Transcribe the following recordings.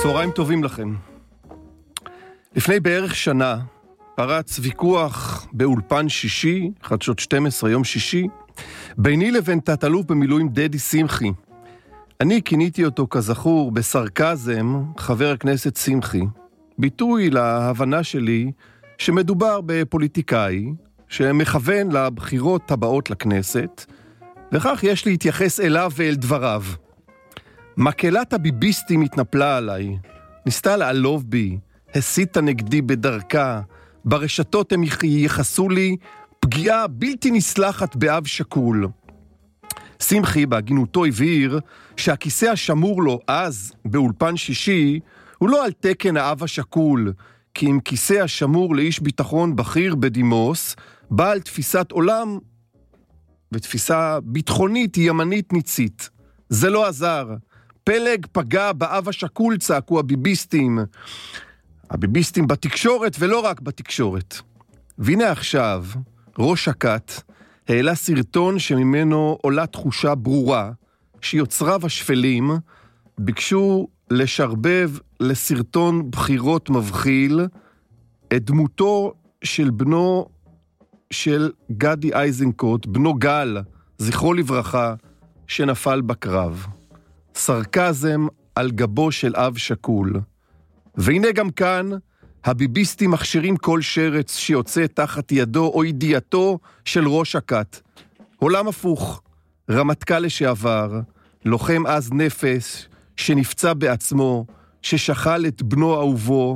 צהריים טובים לכם. לפני בערך שנה פרץ ויכוח באולפן שישי, חדשות 12 יום שישי, ביני לבין תת-אלוף במילואים דדי שמחי. אני כיניתי אותו כזכור בסרקזם חבר הכנסת שמחי, ביטוי להבנה שלי שמדובר בפוליטיקאי שמכוון לבחירות הבאות לכנסת, וכך יש להתייחס אליו ואל דבריו. מקהלת הביביסטים התנפלה עליי, ניסתה לעלוב בי, הסיתה נגדי בדרכה, ברשתות הם ייחסו לי פגיעה בלתי נסלחת באב שקול. שמחי בהגינותו הבהיר שהכיסא השמור לו אז באולפן שישי הוא לא על תקן האב השקול, כי אם כיסא השמור לאיש ביטחון בכיר בדימוס, בעל תפיסת עולם ותפיסה ביטחונית ימנית ניצית. זה לא עזר. פלג פגע באב השקול, צעקו הביביסטים. הביביסטים בתקשורת ולא רק בתקשורת. והנה עכשיו, ראש הכת העלה סרטון שממנו עולה תחושה ברורה שיוצריו השפלים ביקשו לשרבב לסרטון בחירות מבחיל את דמותו של בנו של גדי איזנקוט, בנו גל, זכרו לברכה, שנפל בקרב. סרקזם על גבו של אב שקול. והנה גם כאן, הביביסטים מכשירים כל שרץ שיוצא תחת ידו או ידיעתו של ראש הכת. עולם הפוך, רמטכ"ל לשעבר, לוחם עז נפש, שנפצע בעצמו, ששכל את בנו אהובו,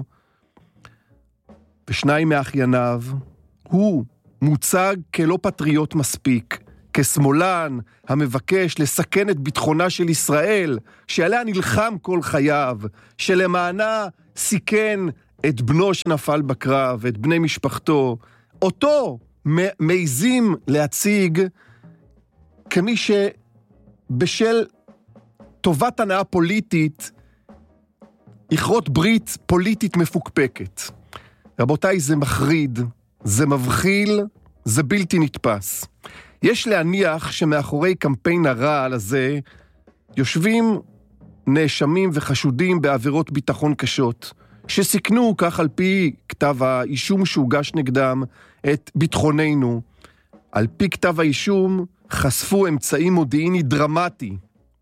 ושניים מאחייניו, הוא מוצג כלא פטריוט מספיק, כשמאלן המבקש לסכן את ביטחונה של ישראל, שעליה נלחם כל חייו, שלמענה סיכן את בנו שנפל בקרב, את בני משפחתו. אותו מעזים להציג כמי שבשל טובת הנאה פוליטית יכרות ברית פוליטית מפוקפקת. רבותיי, זה מחריד, זה מבחיל, זה בלתי נתפס. יש להניח שמאחורי קמפיין הרעל הזה יושבים נאשמים וחשודים בעבירות ביטחון קשות, שסיכנו, כך על פי כתב האישום שהוגש נגדם, את ביטחוננו. על פי כתב האישום חשפו אמצעים מודיעיני דרמטי.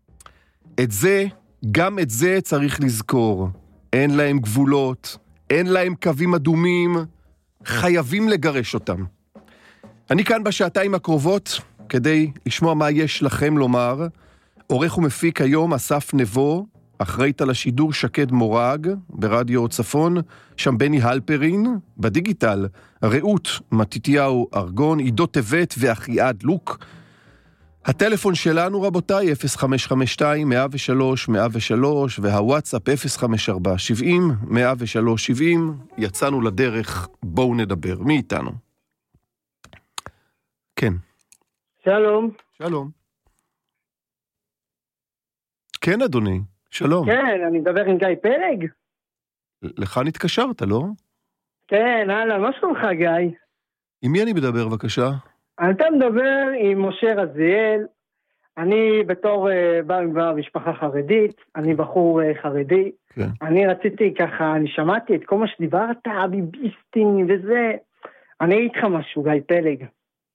גם את זה צריך לזכור. אין להם גבולות, אין להם קווים אדומים, חייבים לגרש אותם. אני כאן בשעתיים הקרובות כדי לשמוע מה יש לכם לומר. עורך ומפיק היום אסף נבו, אחראית על השידור שקד מורג ברדיו צפון, שם בני הלפרין, בדיגיטל רעות מתיתיהו ארגון, עידו טבת ואחיעד לוק. הטלפון שלנו רבותיי 0552-103-103 והוואטסאפ 054-70-103-70. יצאנו לדרך, בואו נדבר. מי איתנו? כן. שלום. שלום. כן אדוני, שלום. כן, אני מדבר עם גיא פלג. לך נתקשרת, לא? כן, הלאה, מה שלומך גיא? עם מי אני מדבר בבקשה? אתה מדבר עם משה רזיאל. אני בתור במשפחה חרדית, אני בחור חרדי. כן. אני רציתי ככה, אני שמעתי את כל מה שדיברת, הביביסטים וזה. אני איתך משהו, גיא פלג.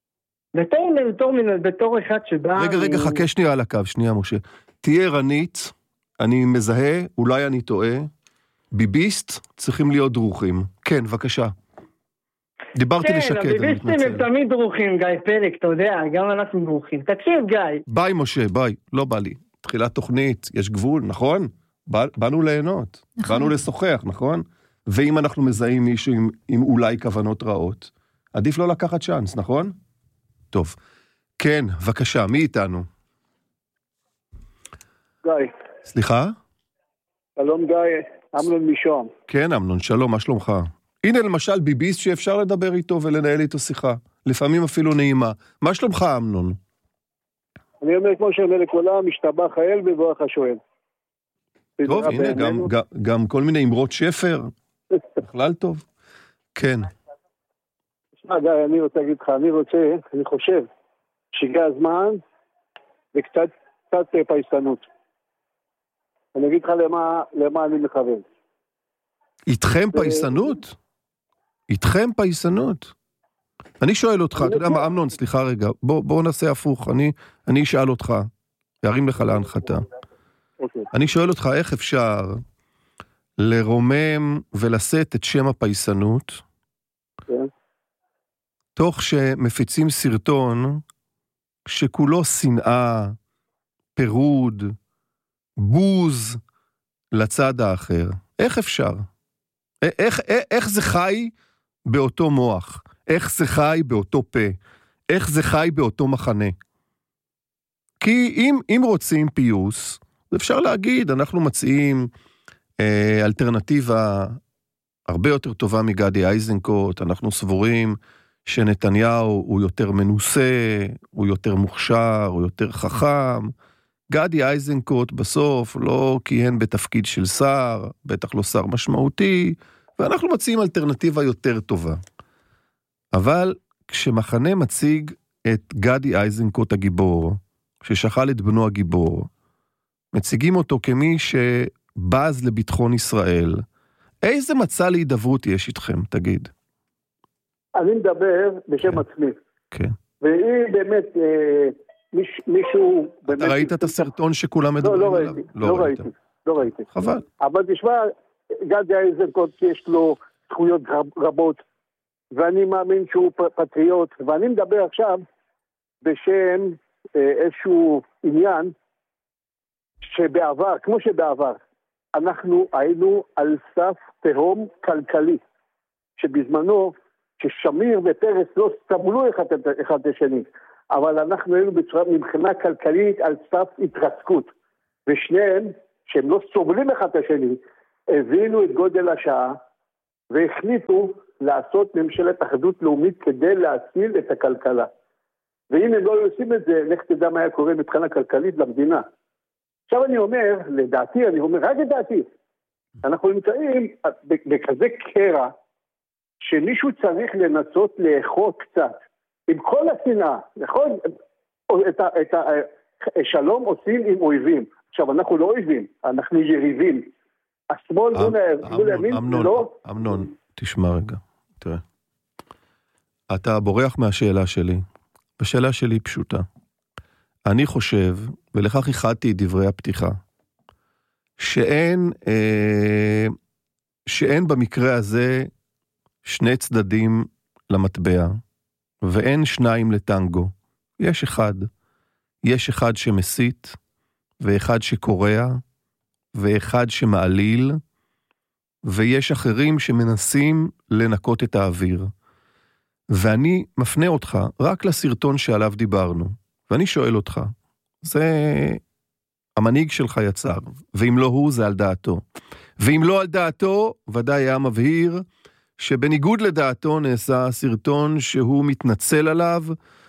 בתור אחד שבא... רגע, חכה שנייה על הקו, שנייה משה. תהיה ערנית, אני מזהה, אולי אני טועה, ביביסט צריכים להיות דרוכים. כן, בבקשה. דיברתי לשקד, אני מתנצל. כן, הביביסטים הם תמיד דרוכים, גיא פלג, אתה יודע, גם אנחנו דרוכים. תקשיב, גיא. ביי, משה, ביי. לא בא לי. תחילת תוכנית, יש גבול, נכון? באנו ליהנות, נכון. באנו לשוחח, נכון? ואם אנחנו מזהים מישהו עם אולי כוונות רעות, עדיף לא לקחת צ'אנס, נכון? טוב. כן, בבקשה, מי איתנו? גיא. סליחה? שלום גיא, אמנון משום. כן, אמנון, שלום, מה שלומך? הנה למשל ביביסט שאפשר לדבר איתו ולנהל איתו שיחה. לפעמים אפילו נעימה. מה שלומך, אמנון? אני אומר כמו שאומר לכולם, משתבח האל בברך השואל. טוב, הנה, גם כל מיני אמרות שפר. בכלל טוב. כן. תשמע, גיא, אני רוצה להגיד לך, אני חושב שהגיע הזמן וקצת פייסנות. אני אגיד לך למה אני מכוון. איתכם פייסנות? איתכם פייסנות? אני שואל אותך, אתה יודע מה, אמנון, סליחה רגע, בוא נעשה הפוך, אני אשאל אותך, ירים לך להנחתה. אני שואל אותך, איך אפשר לרומם ולשאת את שם הפייסנות, תוך שמפיצים סרטון שכולו שנאה, פירוד, בוז לצד האחר? איך אפשר? איך זה חי באותו מוח? איך זה חי באותו פה? איך זה חי באותו מחנה? כי אם רוצים פיוס, אפשר להגיד, אנחנו מציעים אלטרנטיבה הרבה יותר טובה מגדי איזנקוט, אנחנו סבורים שנתניהו הוא יותר מנוסה, הוא יותר מוכשר, הוא יותר חכם. גדי איזנקוט בסוף לא כיהן בתפקיד של שר, בטח לא שר משמעותי, ואנחנו מציעים אלטרנטיבה יותר טובה. אבל כשמחנה מציג את גדי איזנקוט הגיבור, ששכל את בנו הגיבור, מציגים אותו כמי שבז לביטחון ישראל, איזה מצע להידברות יש איתכם, תגיד? אני מדבר בשם עצמי. כן. והיא באמת, מישהו... אתה ראית את הסרטון שכולם מדברים עליו? לא ראיתי. חבל. אבל תשמע, גדי איזנקוט יש לו זכויות רבות, ואני מאמין שהוא פטריוט, ואני מדבר עכשיו בשם איזשהו עניין שבעבר, כמו שבעבר, אנחנו היינו על סף תהום כלכלי, שבזמנו, ששמיר ופרס לא סתמלו אחד לשני, אבל אנחנו היינו מבחינה כלכלית על סף התרסקות, ושניהם, שהם לא סובלים אחד לשני, הבינו את גודל השעה, והחליטו לעשות ממשלת אחדות לאומית כדי להציל את הכלכלה. ואם הם לא עושים את זה, לך תדע מה היה קורה מבחינה כלכלית למדינה. עכשיו אני אומר, לדעתי, רק לדעתי, אנחנו נמצאים בכזה קרע, שמישהו צריך לנסות לאכול קצת, עם כל השנאה, את השלום עושים עם אויבים. עכשיו, אנחנו לא אויבים, אנחנו יריבים. השמאל מול הימין לא... אמנון, תשמע רגע, תראה. אתה בורח מהשאלה שלי. השאלה שלי פשוטה. אני חושב, ולכך ייחדתי את דברי הפתיחה, שאין במקרה הזה שני צדדים למטבע, ואין שניים לטנגו. יש אחד. יש אחד שמסית, ואחד שקורע, ואחד שמעליל, ויש אחרים שמנסים לנקות את האוויר. ואני מפנה אותך רק לסרטון שעליו דיברנו, ואני שואל אותך, זה המנהיג שלך יצר, ואם לא הוא זה על דעתו. ואם לא על דעתו, ודאי היה מבהיר, שבניגוד לדעתו נעשה סרטון שהוא מתנצל עליו,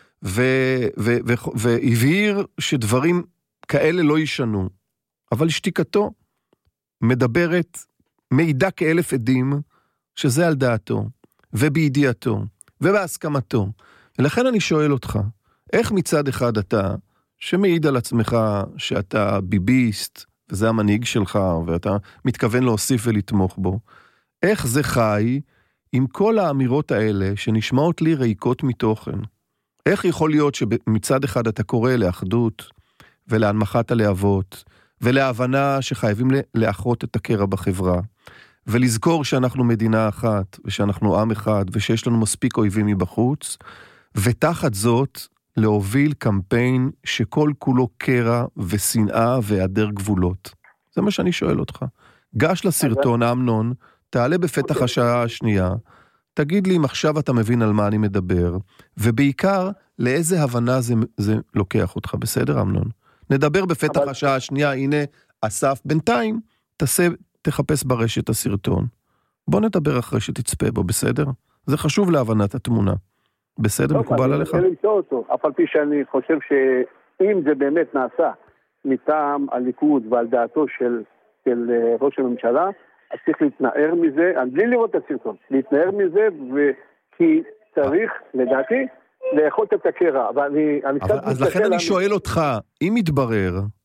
והבהיר שדברים כאלה לא ישנו. אבל שתיקתו מדברת, מעידה כאלף עדים, שזה על דעתו, ובידיעתו, ובהסכמתו. ולכן אני שואל אותך, איך מצד אחד אתה, שמעיד על עצמך שאתה ביביסט, וזה המנהיג שלך, ואתה מתכוון להוסיף ולתמוך בו, איך זה חי עם כל האמירות האלה שנשמעות לי ריקות מתוכן? איך יכול להיות שמצד אחד אתה קורא לאחדות ולהנמכת הלהבות, ולהבנה שחייבים לאחות את הקרע בחברה, ולזכור שאנחנו מדינה אחת, ושאנחנו עם אחד, ושיש לנו מספיק אויבים מבחוץ, ותחת זאת להוביל קמפיין שכל כולו קרע ושנאה והיעדר גבולות. זה מה שאני שואל אותך. גש לסרטון, אמנון, תעלה בפתח השעה השנייה, תגיד לי אם עכשיו אתה מבין על מה אני מדבר, ובעיקר לאיזה הבנה זה לוקח אותך, בסדר אמנון? נדבר בפתח השעה השנייה, הנה אסף, בינתיים תחפש ברשת הסרטון. בוא נדבר אחרי שתצפה בו, בסדר? זה חשוב להבנת התמונה. בסדר, מקובל עליך? אני רוצה למצוא אותו, אף על פי שאני חושב שאם זה באמת נעשה מטעם הליכוד ועל דעתו של ראש הממשלה, אז צריך להתנער מזה, בלי לראות את הסרטון, להתנער מזה, כי צריך, לדעתי, לאכול את הקרע. אז לכן אני שואל אותך, אם מתברר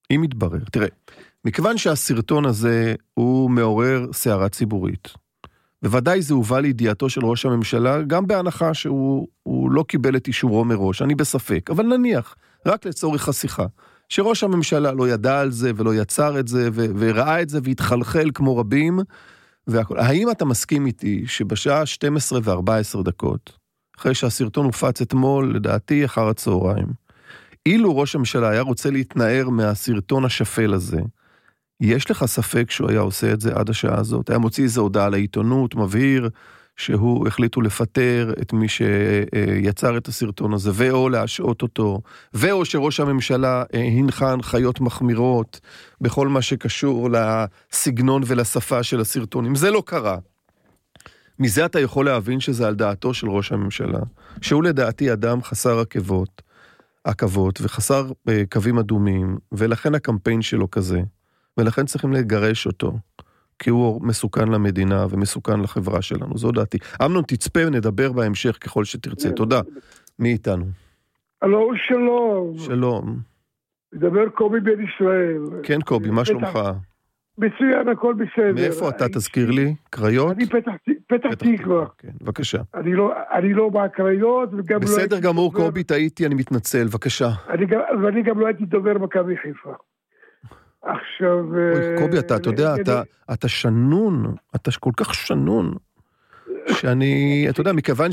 אם יתברר, תראה, מכיוון שהסרטון הזה הוא מעורר סערה ציבורית, בוודאי זה הובא לידיעתו של ראש הממשלה, גם בהנחה שהוא לא קיבל את אישורו מראש, אני בספק, אבל נניח, רק לצורך השיחה, שראש הממשלה לא ידע על זה ולא יצר את זה, וראה את זה והתחלחל כמו רבים, והכל. האם אתה מסכים איתי שבשעה 12 ו-14 דקות, אחרי שהסרטון הופץ אתמול, לדעתי אחר הצהריים, אילו ראש הממשלה היה רוצה להתנער מהסרטון השפל הזה, יש לך ספק שהוא היה עושה את זה עד השעה הזאת? היה מוציא איזו הודעה לעיתונות, מבהיר שהוא החליטו לפטר את מי שיצר את הסרטון הזה, ואו להשעות אותו, ואו שראש הממשלה הנחה הנחיות מחמירות, בכל מה שקשור לסגנון ולשפה של הסרטונים. זה לא קרה. מזה אתה יכול להבין שזה על דעתו של ראש הממשלה, שהוא לדעתי אדם חסר עכבות וחסר קווים אדומים, ולכן הקמפיין שלו כזה, ולכן צריכים לגרש אותו, כי הוא מסוכן למדינה ומסוכן לחברה שלנו, זו דעתי. אמנון, תצפה ונדבר בהמשך ככל שתרצה, תודה. מי איתנו? הלו, שלום. שלום. מדבר קובי בן ישראל. כן, קובי, מה שלומך? מצוין, הכל בסדר. מאיפה אתה, תזכיר לי? קריות? אני פתח תקווה. כן, בבקשה. אני לא מהקריות, וגם לא... בסדר גמור, קובי, טעיתי, אני מתנצל, בבקשה. ואני גם לא הייתי דובר מכבי חיפה. עכשיו... קובי, אתה יודע, אתה שנון, אתה כל כך שנון, שאני, אתה יודע, מכיוון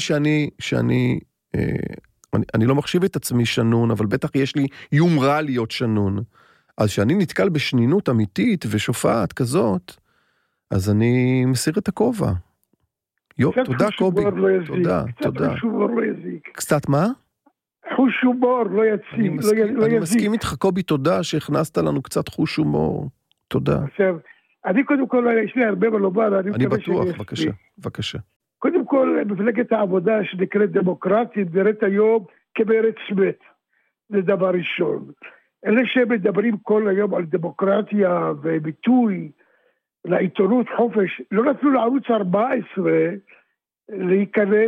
אני לא מחשיב את עצמי שנון, אבל בטח יש לי יומרה להיות שנון. אז שאני נתקל בשנינות אמיתית ושופעת כזאת, אז אני מסיר את הכובע. תודה, קובי. תודה. קצת חוש הומור לא יזיק. קצת מה? חוש הומור לא יציג. אני מסכים איתך, קובי, תודה שהכנסת לנו קצת חוש הומור. תודה. עכשיו, אני קודם כל, יש לי הרבה מה לומר, אני בטוח, בבקשה. קודם כל, מפלגת העבודה שנקראת דמוקרטית, נראית היום כבארץ מת. זה דבר ראשון. אלה שמדברים כל היום על דמוקרטיה וביטוי לעיתונות חופש, לא נתנו לערוץ 14 להיכנס